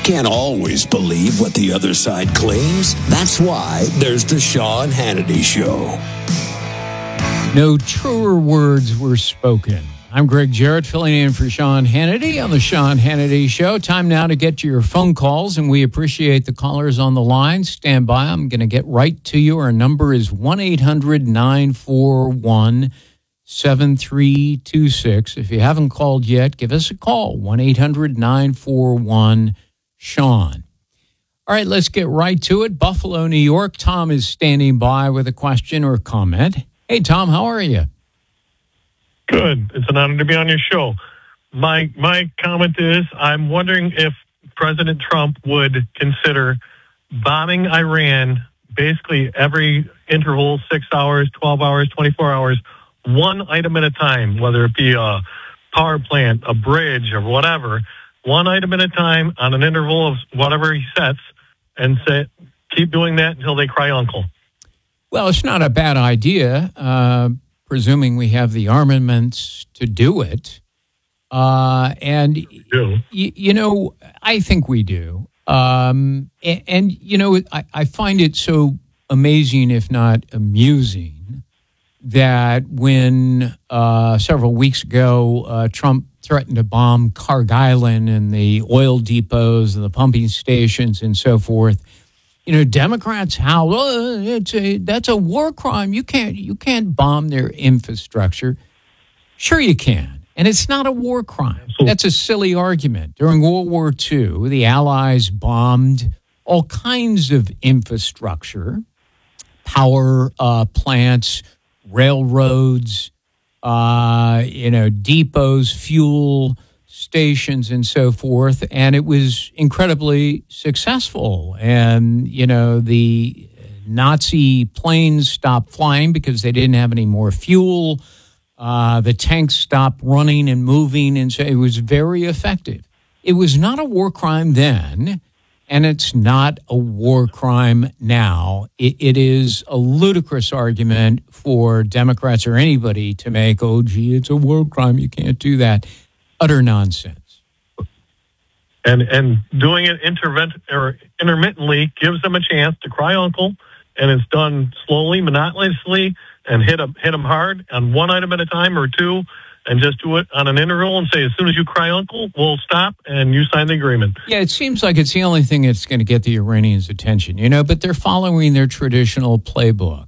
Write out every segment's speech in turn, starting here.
can't always believe what the other side claims. That's why there's the Sean Hannity Show. No truer words were spoken. I'm Greg Jarrett, filling in for Sean Hannity on the Sean Hannity Show. Time now to get to your phone calls, and we appreciate the callers on the line. Stand by. I'm going to get right to you. Our number is 1-800-941-7326. If you haven't called yet, give us a call, 1-800-941-SEAN. All right, let's get right to it. Buffalo, New York. Tom is standing by with a question or comment. Hey, Tom, how are you? Good. It's an honor to be on your show. My comment is, I'm wondering if President Trump would consider bombing Iran basically every interval, 6 hours, 12 hours, 24 hours, one item at a time, whether it be a power plant, a bridge, or whatever, one item at a time on an interval of whatever he sets, and say, keep doing that until they cry uncle. Well, it's not a bad idea, presuming we have the armaments to do it. And, you know, I think we do. And you know, I find it so amazing, if not amusing, that when several weeks ago, Trump threatened to bomb Cargill and the oil depots and the pumping stations and so forth, you know, Democrats howl, that's a war crime. You can't bomb their infrastructure. Sure you can. And it's not a war crime. That's a silly argument. During World War II, the Allies bombed all kinds of infrastructure, power plants, railroads, depots, fuel stations, and so forth. And it was incredibly successful. And, you know, the Nazi planes stopped flying because they didn't have any more fuel. The tanks stopped running and moving, and so it was very effective. It was not a war crime then, and it's not a war crime now. It is a ludicrous argument for Democrats or anybody to make, oh, gee, it's a war crime, you can't do that. Utter nonsense. And doing it intermittently gives them a chance to cry uncle, and it's done slowly, monotonously, and hit them hard on one item at a time or two, and just do it on an interval and say, as soon as you cry uncle, we'll stop and you sign the agreement. Yeah, it seems like it's the only thing that's going to get the Iranians' attention, you know, but they're following their traditional playbook.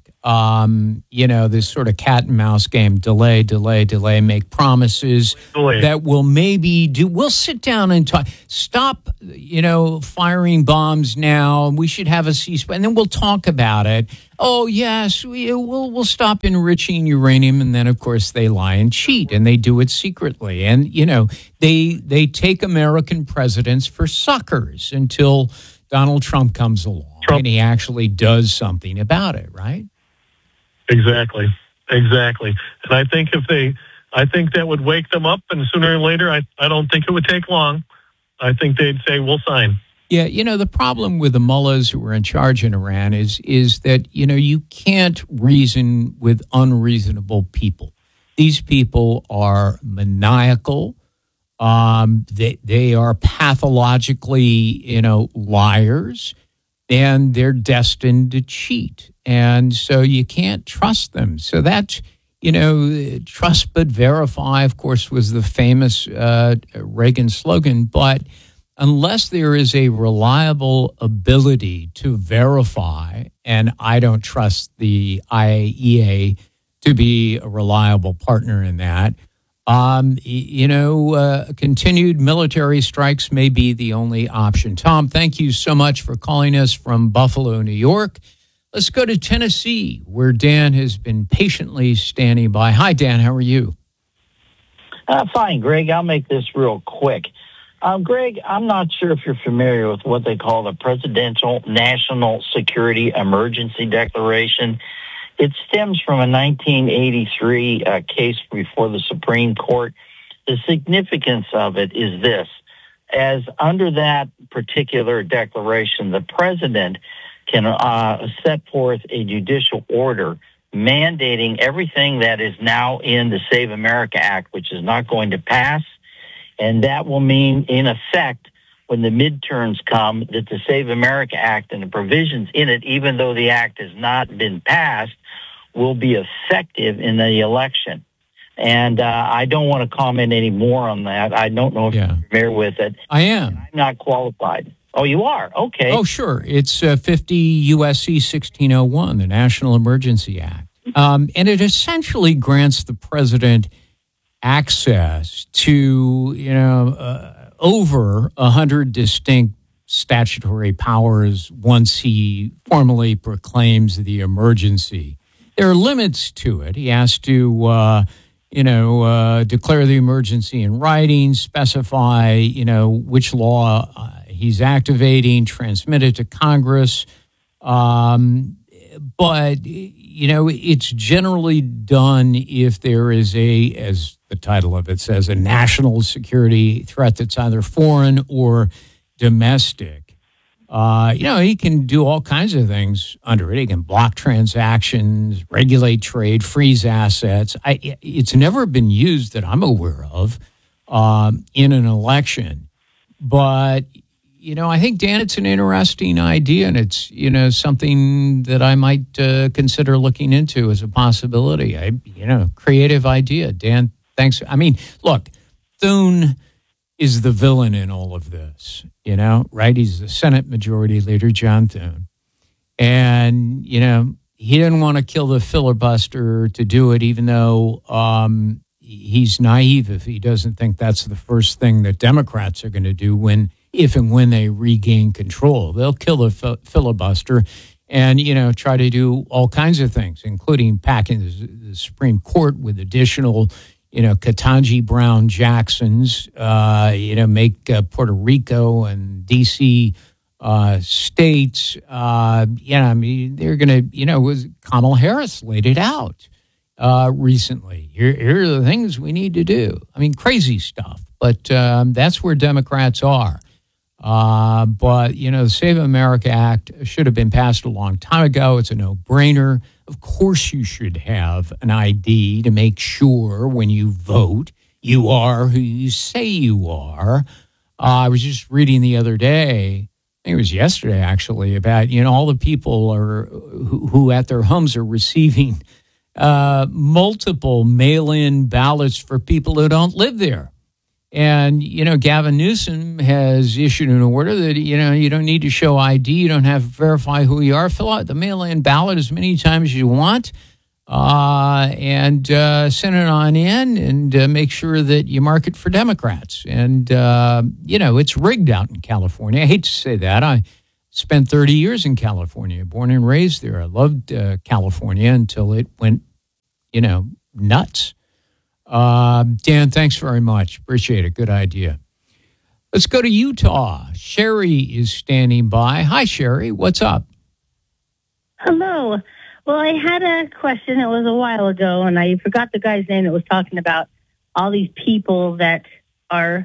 This sort of cat and mouse game, delay, make promises that will maybe do. We'll sit down and talk. Stop, firing bombs now. We should have a ceasefire, and then we'll talk about it. Oh, yes, we'll stop enriching uranium. And then, of course, they lie and cheat, and they do it secretly. And, they take American presidents for suckers until Donald Trump comes along and he actually does something about it, right? Exactly. And I think that would wake them up, and sooner or later, I don't think it would take long. I think they'd say, we'll sign. Yeah, the problem with the mullahs who are in charge in Iran is that, you can't reason with unreasonable people. These people are maniacal. They are pathologically, liars, and they're destined to cheat. And so you can't trust them. So that's, trust but verify, of course, was the famous Reagan slogan. But unless there is a reliable ability to verify, and I don't trust the IAEA to be a reliable partner in that, continued military strikes may be the only option. Tom, thank you so much for calling us from Buffalo, New York. Let's go to Tennessee, where Dan has been patiently standing by. Hi, Dan. How are you? Fine, Greg. I'll make this real quick. Greg, I'm not sure if you're familiar with what they call the Presidential National Security Emergency Declaration. It stems from a 1983 case before the Supreme Court. The significance of it is this. As under that particular declaration, the president can set forth a judicial order mandating everything that is now in the Save America Act, which is not going to pass. And that will mean, in effect, when the midterms come, that the Save America Act and the provisions in it, even though the act has not been passed, will be effective in the election. And I don't want to comment any more on that. I don't know if you're familiar with it. I am. I'm not qualified. Oh, you are? Okay. Oh, sure. It's 50 U.S.C. 1601, the National Emergency Act. And it essentially grants the president access to, over 100 distinct statutory powers once he formally proclaims the emergency. There are limits to it. He has to, declare the emergency in writing, specify, which law he's activating, transmit it to Congress. But, it's generally done if there is as the title of it says, a national security threat that's either foreign or domestic. He can do all kinds of things under it. He can block transactions, regulate trade, freeze assets. It's never been used that I'm aware of in an election. But, I think, Dan, it's an interesting idea, and it's, something that I might consider looking into as a possibility. Creative idea. Dan, thanks. I mean, look, Thune is the villain in all of this, right? He's the Senate Majority Leader, John Thune. And, he didn't want to kill the filibuster to do it, even though he's naive if he doesn't think that's the first thing that Democrats are going to do if and when they regain control. They'll kill the filibuster and, try to do all kinds of things, including packing the Supreme Court with additional Ketanji Brown Jacksons, make Puerto Rico and D.C. states. They're going to, Kamala Harris laid it out recently. Here are the things we need to do. I mean, crazy stuff, but that's where Democrats are. But, the Save America Act should have been passed a long time ago. It's a no-brainer. Of course you should have an ID to make sure when you vote you are who you say you are. I was just reading the other day, I think it was yesterday actually, about, all the people who at their homes are receiving multiple mail-in ballots for people who don't live there. And, Gavin Newsom has issued an order that, you don't need to show ID. You don't have to verify who you are. Fill out the mail-in ballot as many times as you want and send it on in and make sure that you mark it for Democrats. And, it's rigged out in California. I hate to say that. I spent 30 years in California, born and raised there. I loved California until it went, nuts. Dan, thanks very much. Appreciate it. Good idea. Let's go to Utah. Sherry is standing by. Hi, Sherry. What's up? Hello. Well, I had a question. It was a while ago, and I forgot the guy's name that was talking about all these people that are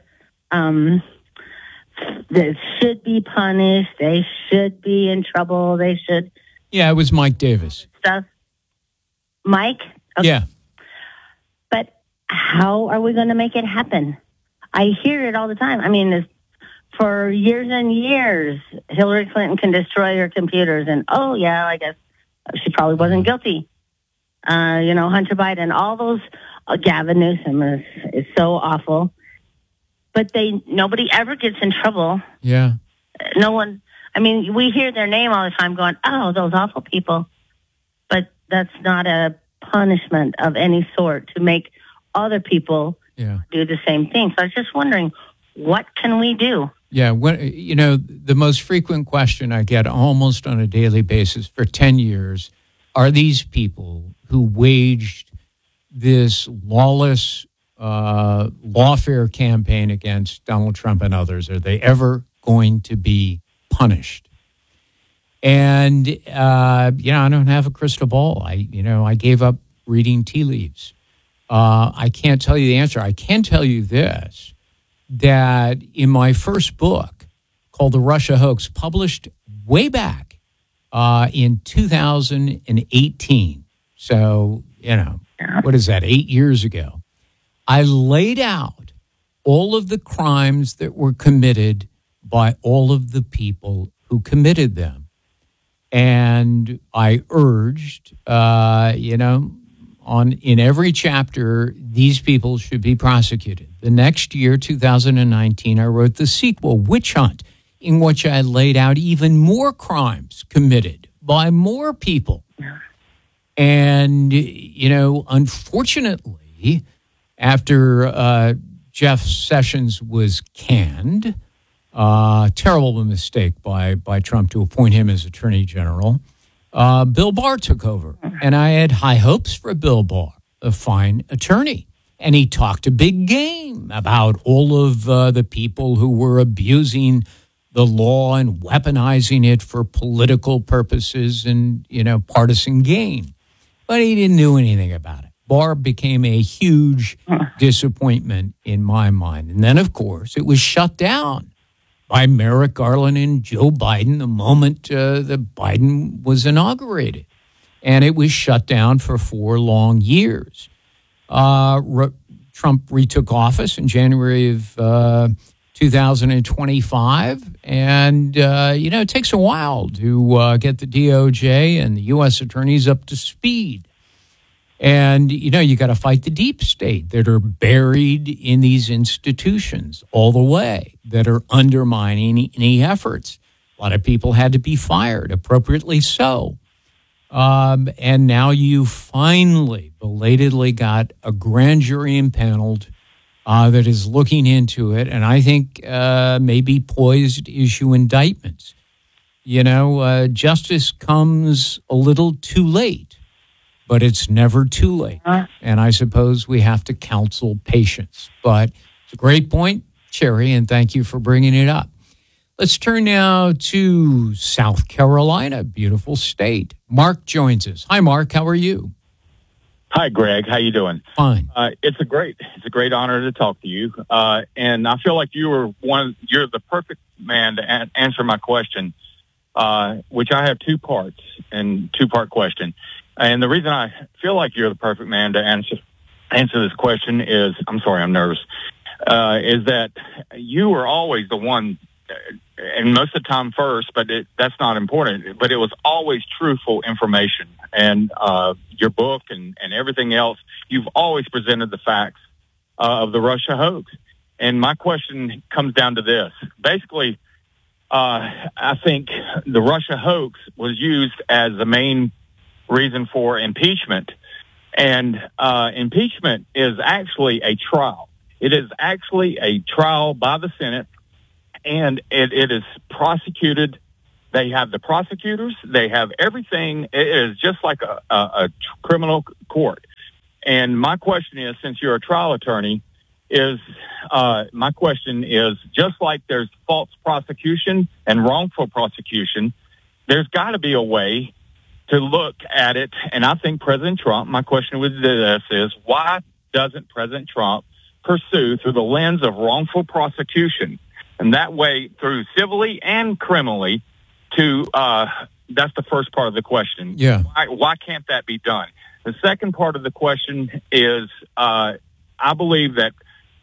that should be punished. They should be in trouble. They should. Yeah, it was Mike Davis. Stuff. Mike? Okay. Yeah. But how are we going to make it happen? I hear it all the time. I mean, for years and years, Hillary Clinton can destroy her computers. And, I guess she probably wasn't guilty. Hunter Biden, all those, Gavin Newsom is so awful. But nobody ever gets in trouble. Yeah. No one, we hear their name all the time going, oh, those awful people. But that's not a punishment of any sort to make other people do the same thing. So I was just wondering, what can we do? Yeah, the most frequent question I get almost on a daily basis for 10 years are these people who waged this lawless lawfare campaign against Donald Trump and others, are they ever going to be punished? And, I don't have a crystal ball. I gave up reading tea leaves. I can't tell you the answer. I can tell you this, that in my first book called The Russia Hoax, published way back in 2018. So, what is that, 8 years ago? I laid out all of the crimes that were committed by all of the people who committed them. And I urged, in every chapter, these people should be prosecuted. The next year, 2019, I wrote the sequel, Witch Hunt, in which I laid out even more crimes committed by more people. And, unfortunately, after Jeff Sessions was canned, terrible mistake by Trump to appoint him as Attorney General, Bill Barr took over. And I had high hopes for Bill Barr, a fine attorney. And he talked a big game about all of the people who were abusing the law and weaponizing it for political purposes and, partisan gain. But he didn't do anything about it. Barr became a huge disappointment in my mind. And then, of course, it was shut down by Merrick Garland and Joe Biden the moment that Biden was inaugurated. And it was shut down for 4 long years. Trump retook office in January of 2025. And, it takes a while to get the DOJ and the U.S. attorneys up to speed. And, you got to fight the deep state that are buried in these institutions all the way, that are undermining any efforts. A lot of people had to be fired, appropriately so. And now you finally, belatedly got a grand jury impaneled that is looking into it, and I think maybe poised to issue indictments. Justice comes a little too late, but it's never too late. And I suppose we have to counsel patience. But it's a great point, Cherry, and thank you for bringing it up. Let's turn now to South Carolina, beautiful state. Mark joins us. Hi, Mark. How are you? Hi, Greg. How you doing? Fine. It's a great honor to talk to you. And I feel like you're the perfect man to answer my question, which I have 2 parts and 2-part question. And the reason I feel like you're the perfect man to answer this question is, I'm sorry, I'm nervous, is that you were always the one, and most of the time first, but that's not important, but it was always truthful information. And your book and everything else, you've always presented the facts of the Russia hoax. And my question comes down to this. Basically, I think the Russia hoax was used as the main reason for impeachment. And impeachment is actually a trial. It is actually a trial by the Senate, and it is prosecuted. They have the prosecutors. They have everything. It is just like a criminal court. And my question is, since you're a trial attorney, my question is, just like there's false prosecution and wrongful prosecution, there's got to be a way to look at it. And I think President Trump, my question with this is, why doesn't President Trump pursue through the lens of wrongful prosecution? And that way, through civilly and criminally, that's the first part of the question. Yeah. Why can't that be done? The second part of the question is, I believe that,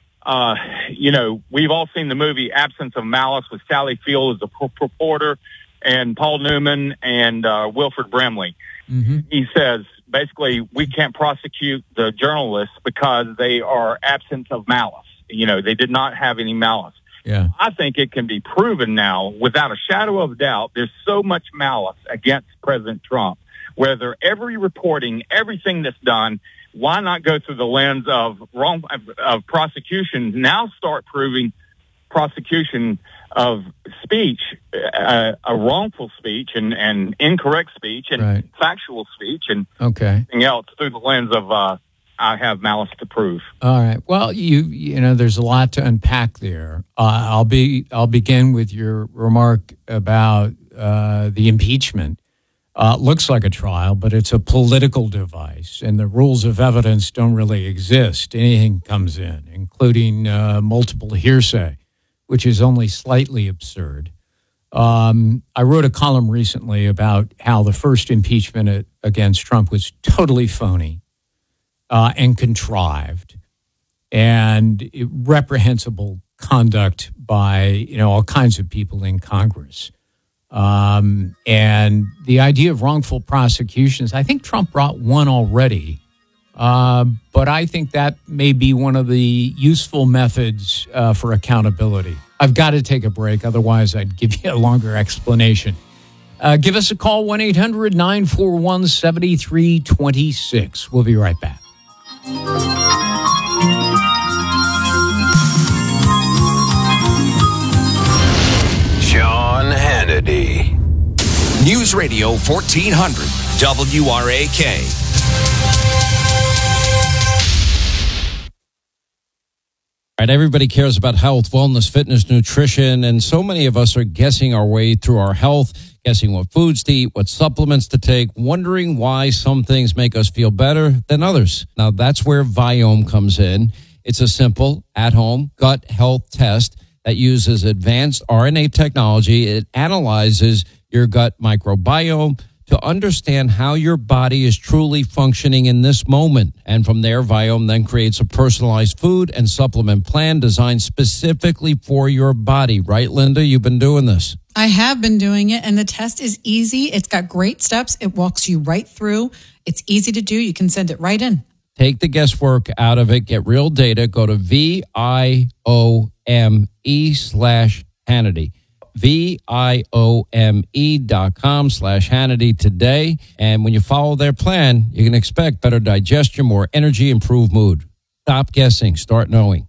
we've all seen the movie Absence of Malice with Sally Field as the reporter and Paul Newman and Wilford Brimley. Mm-hmm. He says, basically, we can't prosecute the journalists because they are absent of malice. They did not have any malice. Yeah. I think it can be proven now, without a shadow of doubt, there's so much malice against President Trump. Whether every reporting, everything that's done, why not go through the lens of prosecution? Now start proving prosecution of speech, a wrongful speech and incorrect speech and right. factual speech and okay. everything else through the lens of I have malice to prove. All right. Well, there's a lot to unpack there. I'll begin with your remark about the impeachment. Looks like a trial, but it's a political device, and the rules of evidence don't really exist. Anything comes in, including multiple hearsay, which is only slightly absurd. I wrote a column recently about how the first impeachment against Trump was totally phony and contrived and reprehensible conduct by, all kinds of people in Congress. And the idea of wrongful prosecutions, I think Trump brought one already. But I think that may be one of the useful methods for accountability. I've got to take a break. Otherwise, I'd give you a longer explanation. Give us a call, 1-800-941-7326. We'll be right back. Sean Hannity. News Radio 1400 WRAK. All right, everybody cares about health, wellness, fitness, nutrition, and so many of us are guessing our way through our health, guessing what foods to eat, what supplements to take, wondering why some things make us feel better than others. Now, that's where Viome comes in. It's a simple, at-home gut health test that uses advanced RNA technology. It analyzes your gut microbiome to understand how your body is truly functioning in this moment. And from there, Viome then creates a personalized food and supplement plan designed specifically for your body. Right, Linda? You've been doing this. I have been doing it, and the test is easy. It's got great steps. It walks you right through. It's easy to do. You can send it right in. Take the guesswork out of it. Get real data. Go to VIOME/Hannity. VIOME.com/Hannity today. And when you follow their plan, you can expect better digestion, more energy, improved mood. Stop guessing. Start knowing.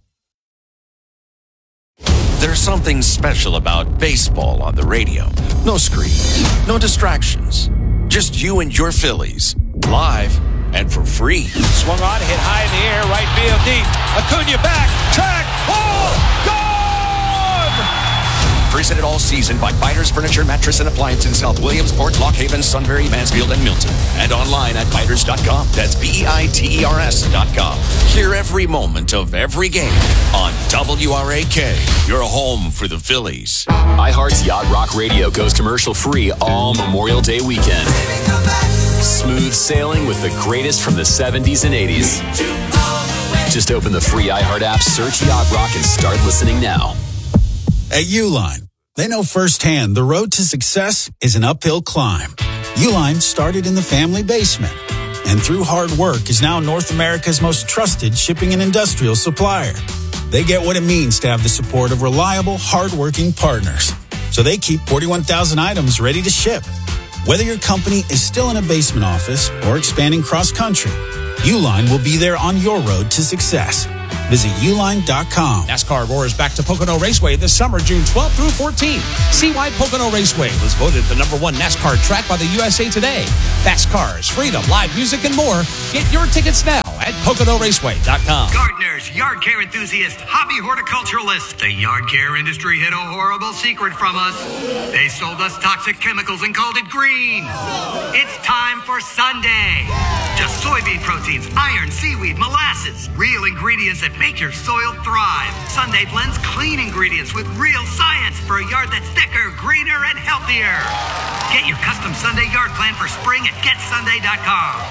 There's something special about baseball on the radio. No screen, no distractions. Just you and your Phillies. Live and for free. Swung on, hit high in the air, right field deep. Acuna back, track, ball, gone! Presented all season by Biters Furniture, Mattress, and Appliance in South Williamsport, Lock Haven, Sunbury, Mansfield, and Milton. And online at biters.com. That's BEITERS.com. Hear every moment of every game on WRAK. Your home for the Phillies. iHeart's Yacht Rock Radio goes commercial free all Memorial Day weekend. Smooth sailing with the greatest from the 70s and 80s. Just open the free iHeart app, search Yacht Rock, and start listening now. At Uline, they know firsthand the road to success is an uphill climb. Uline started in the family basement and through hard work is now North America's most trusted shipping and industrial supplier. They get what it means to have the support of reliable, hardworking partners. So they keep 41,000 items ready to ship. Whether your company is still in a basement office or expanding cross-country, Uline will be there on your road to success. Visit uline.com. NASCAR roars back to Pocono Raceway this summer, June 12th through 14th. See why Pocono Raceway was voted the #1 NASCAR track by the USA Today. Fast cars, freedom, live music, and more. Get your tickets now at PoconoRaceway.com. Gardeners, yard care enthusiasts, hobby horticulturalists. The yard care industry hid a horrible secret from us. They sold us toxic chemicals and called it green. It's time for Sunday. Just soybean proteins, iron, seaweed, molasses. Real ingredients that make your soil thrive. Sunday blends clean ingredients with real science for a yard that's thicker, greener, and healthier. Get your custom Sunday yard plan for spring at GetSunday.com.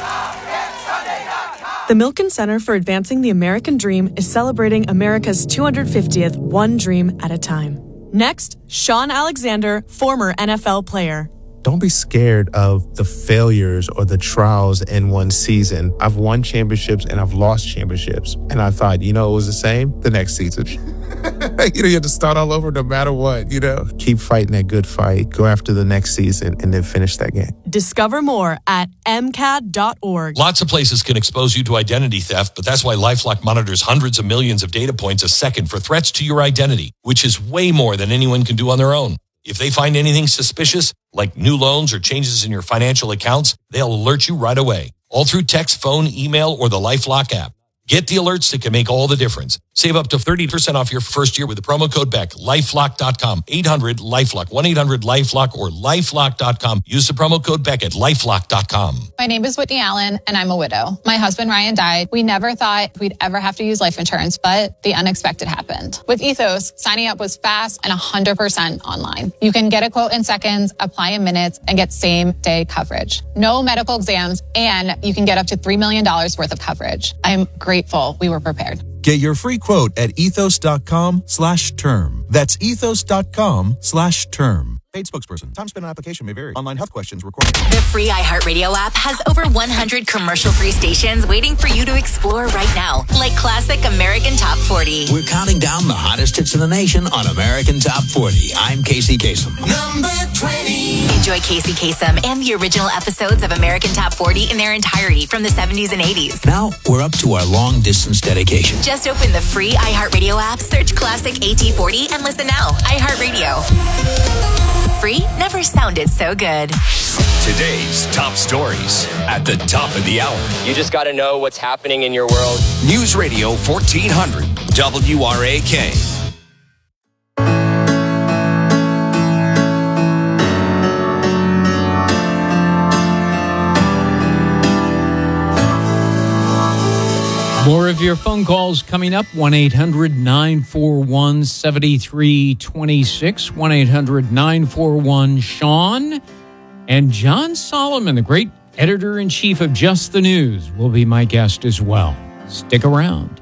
The Milken Center for Advancing the American Dream is celebrating America's 250th One Dream at a Time. Next, Sean Alexander, former NFL player. Don't be scared of the failures or the trials in one season. I've won championships and I've lost championships. And I thought, it was the same the next season. You have to start all over no matter what, Keep fighting that good fight. Go after the next season and then finish that game. Discover more at MCAD.org. Lots of places can expose you to identity theft, but that's why LifeLock monitors hundreds of millions of data points a second for threats to your identity, which is way more than anyone can do on their own. If they find anything suspicious, like new loans or changes in your financial accounts, they'll alert you right away, all through text, phone, email, or the LifeLock app. Get the alerts that can make all the difference. Save up to 30% off your first year with the promo code BECK. LifeLock.com. 800-LifeLock. 1-800-LifeLock or LifeLock.com. Use the promo code BECK at LifeLock.com. My name is Whitney Allen, and I'm a widow. My husband, Ryan, died. We never thought we'd ever have to use life insurance, but the unexpected happened. With Ethos, signing up was fast and 100% online. You can get a quote in seconds, apply in minutes, and get same-day coverage. No medical exams, and you can get up to $3 million worth of coverage. I'm grateful we were prepared. Get your free quote at ethos.com/term. That's ethos.com/term. Paid spokesperson. Time spent on application may vary. Online health questions required. The free iHeartRadio app has over 100 commercial-free stations waiting for you to explore right now, like classic American Top 40. We're counting down the hottest hits in the nation on American Top 40. I'm Casey Kasem. Number 20. Enjoy Casey Kasem and the original episodes of American Top 40 in their entirety from the 70s and 80s. Now we're up to our long-distance dedication. Just open the free iHeartRadio app, search classic AT40, and listen now. iHeartRadio. Free never sounded so good. Today's top stories at the top of the hour. You just got to know what's happening in your world. News Radio 1400 WRAK. More of your phone calls coming up. 1-800-941-7326. 1-800-941-SEAN. And John Solomon, the great editor-in-chief of Just the News, will be my guest as well. Stick around.